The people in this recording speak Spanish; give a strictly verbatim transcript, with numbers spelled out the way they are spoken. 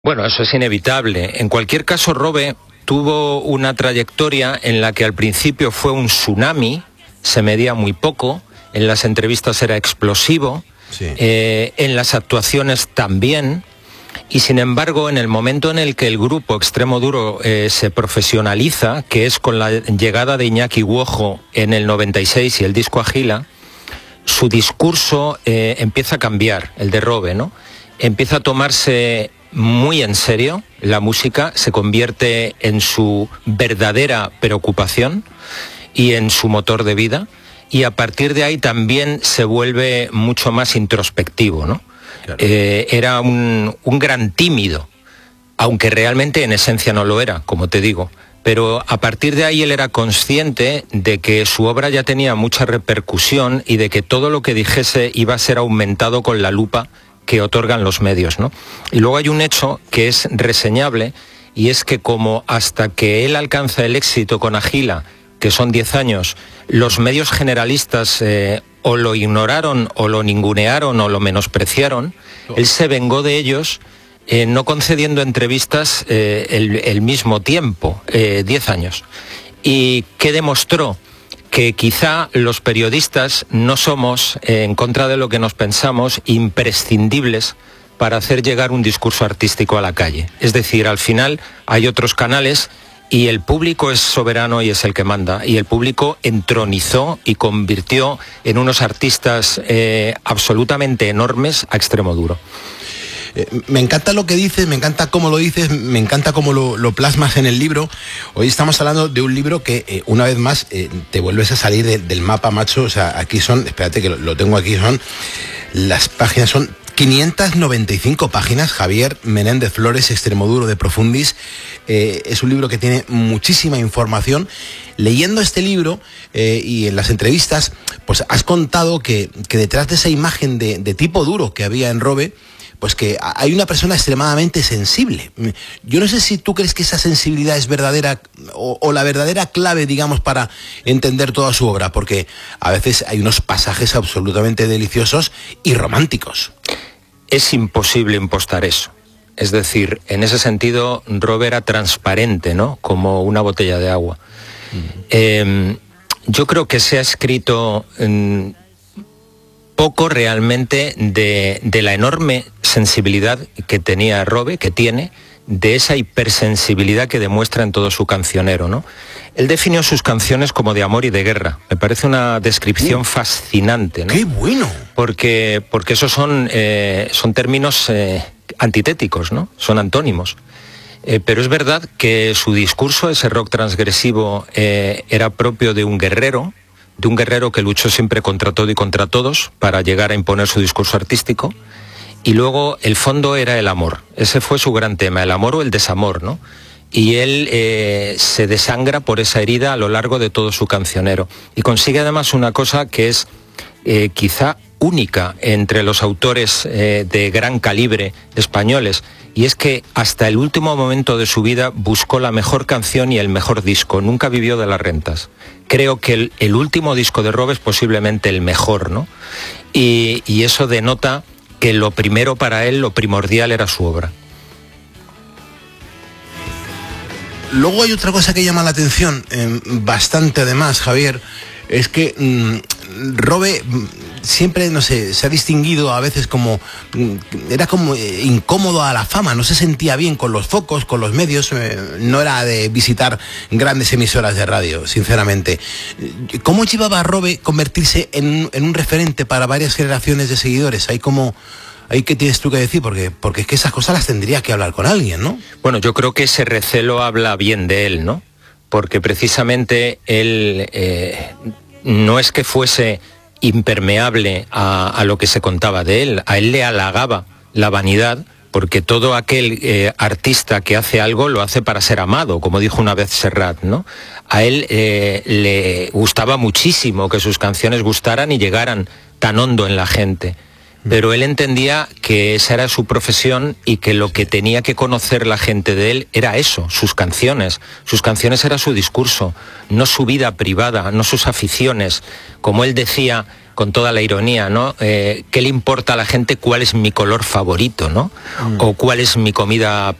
Bueno, eso es inevitable. En cualquier caso, Robe tuvo una trayectoria en la que al principio fue un tsunami, se medía muy poco, en las entrevistas era explosivo, sí. eh, en las actuaciones también, y sin embargo, en el momento en el que el grupo Extremoduro eh, se profesionaliza, que es con la llegada de Iñaki Guojo en el noventa y seis y el disco Agila, su discurso eh, empieza a cambiar, el de Robe, ¿no? Empieza a tomarse muy en serio la música, se convierte en su verdadera preocupación y en su motor de vida, y a partir de ahí también se vuelve mucho más introspectivo, ¿no? Claro. Eh, era un, un gran tímido, aunque realmente en esencia no lo era, como te digo, pero a partir de ahí él era consciente de que su obra ya tenía mucha repercusión y de que todo lo que dijese iba a ser aumentado con la lupa que otorgan los medios, ¿no? Y luego hay un hecho que es reseñable, y es que como hasta que él alcanza el éxito con Agila, que son diez años, los medios generalistas eh, o lo ignoraron, o lo ningunearon, o lo menospreciaron, él se vengó de ellos eh, no concediendo entrevistas eh, el, el mismo tiempo, eh, diez años. ¿Y qué demostró? Que quizá los periodistas no somos, eh, en contra de lo que nos pensamos, imprescindibles para hacer llegar un discurso artístico a la calle. Es decir, al final hay otros canales y el público es soberano y es el que manda. Y el público entronizó y convirtió en unos artistas eh, absolutamente enormes a Extremoduro. Eh, me encanta lo que dices, me encanta cómo lo dices, me encanta cómo lo, lo plasmas en el libro. Hoy estamos hablando de un libro que, eh, una vez más, eh, te vuelves a salir de, del mapa, macho. O sea, aquí son, espérate que lo, lo tengo aquí, son, las páginas son quinientas noventa y cinco páginas, Javier Menéndez Flores, Extremoduro de Profundis. Eh, es un libro que tiene muchísima información. Leyendo este libro eh, y en las entrevistas, pues has contado que, que detrás de esa imagen de, de tipo duro que había en Robe, pues que hay una persona extremadamente sensible. Yo no sé si tú crees que esa sensibilidad es verdadera o, o la verdadera clave, digamos, para entender toda su obra, porque a veces hay unos pasajes absolutamente deliciosos y románticos. Es imposible impostar eso. Es decir, en ese sentido, Robe era transparente, ¿no? Como una botella de agua. Mm. Eh, yo creo que se ha escrito eh, poco realmente de, de la enorme sensibilidad que tenía Robe, que tiene, de esa hipersensibilidad que demuestra en todo su cancionero, ¿no? Él definió sus canciones como de amor y de guerra. Me parece una descripción uh, fascinante, ¿no? ¡Qué bueno! Porque, porque esos son, eh, son términos eh, antitéticos, ¿no? Son antónimos. Eh, pero es verdad que su discurso, ese rock transgresivo, eh, era propio de un guerrero, de un guerrero que luchó siempre contra todo y contra todos para llegar a imponer su discurso artístico. Y luego el fondo era el amor. Ese fue su gran tema, el amor o el desamor, ¿no? Y él eh, se desangra por esa herida a lo largo de todo su cancionero. Y consigue además una cosa que es eh, quizá única entre los autores eh, de gran calibre españoles, y es que hasta el último momento de su vida buscó la mejor canción y el mejor disco. Nunca vivió de las rentas. Creo que el, el último disco de Robe es posiblemente el mejor, ¿no? Y, y eso denota que lo primero para él, lo primordial, era su obra. Luego hay otra cosa que llama la atención, eh, bastante además, Javier, es que mmm, Robe siempre, no sé, se ha distinguido a veces como, mmm, era como eh, incómodo a la fama, no se sentía bien con los focos, con los medios, eh, no era de visitar grandes emisoras de radio, sinceramente. ¿Cómo llevaba a Robe convertirse en, en un referente para varias generaciones de seguidores? Hay como... ¿Ahí qué tienes tú que decir? Porque, porque es que esas cosas las tendría que hablar con alguien, ¿no? Bueno, yo creo que ese recelo habla bien de él, ¿no? Porque precisamente él eh, no es que fuese impermeable a, a lo que se contaba de él. A él le halagaba la vanidad, porque todo aquel eh, artista que hace algo lo hace para ser amado, como dijo una vez Serrat, ¿no? A él eh, le gustaba muchísimo que sus canciones gustaran y llegaran tan hondo en la gente. Pero él entendía que esa era su profesión y que lo que tenía que conocer la gente de él era eso, sus canciones. Sus canciones era su discurso, no su vida privada, no sus aficiones. Como él decía, con toda la ironía, ¿no? Eh, ¿Qué le importa a la gente cuál es mi color favorito, ¿no? Mm. O cuál es mi comida